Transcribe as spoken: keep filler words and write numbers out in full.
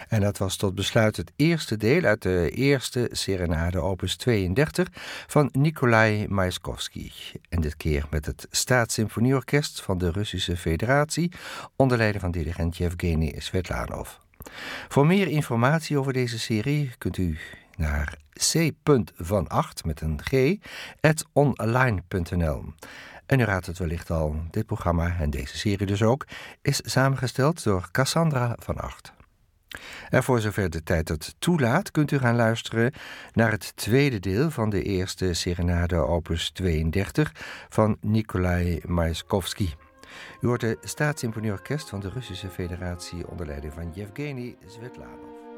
En dat was tot besluit het eerste deel uit de eerste serenade opus tweeëndertig van Nikolai Mayakovsky. En dit keer met het Staatssymfonieorkest van de Russische Federatie onder leiding van dirigent Yevgeny Svetlanov. Voor meer informatie over deze serie kunt u naar c van acht met een g at online punt n l. En u raadt het wellicht al, dit programma en deze serie dus ook is samengesteld door Cassandra van Acht. En voor zover de tijd het toelaat, kunt u gaan luisteren naar het tweede deel van de eerste serenade opus tweeëndertig van Nikolai Mayakovsky. U hoort het Staatssymfonieorkest van de Russische Federatie onder leiding van Yevgeny Svetlanov.